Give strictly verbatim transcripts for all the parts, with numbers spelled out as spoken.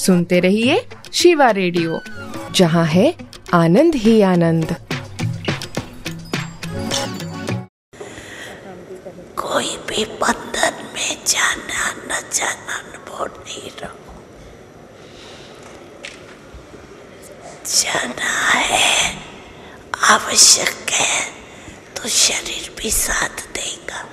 सुनते रहिए शिवा रेडियो, जहाँ है आनंद ही आनंद। कोई भी बंधन में जाना न जाना अनुभव नहीं रखो। जाना है, आवश्यक है तो शरीर भी साथ देगा।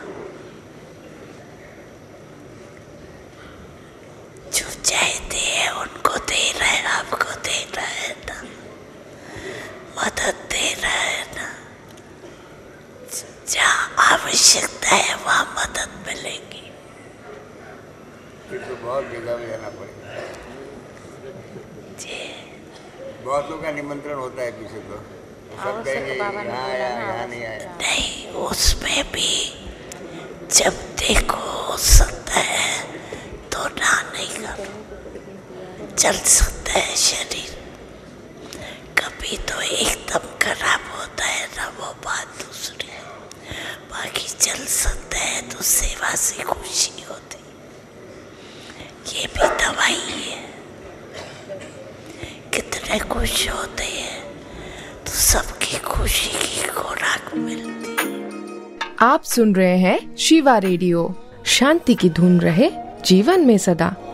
जो चाहते हैं उनको दे रहे हैं, आपको दे रहे हैं ना, मदद दे रहे हैं ना। जहाँ आवश्यकता है वहाँ मदद मिलेगी। फिर तो बहुत जगह में जाना पड़ेगा जी। बहुत लोग का निमंत्रण होता है पीछे, तो सब कहेंगे यहाँ आया यहाँ नहीं आया। नहीं, उसमें भी जब देखो हो सकता है तो ना नहीं करो। चल सकता है शरीर, कभी तो एकदम खराब होता है ना, वो बात दूसरी है। बाकी चल सकता है तो सेवा से खुशी होती, ये भी दवाई है। कितने खुश होते हैं तो सबकी खुशी की खुराक मिलती। आप सुन रहे हैं शिवा रेडियो। शांति की धुन रहे जीवन में सदा।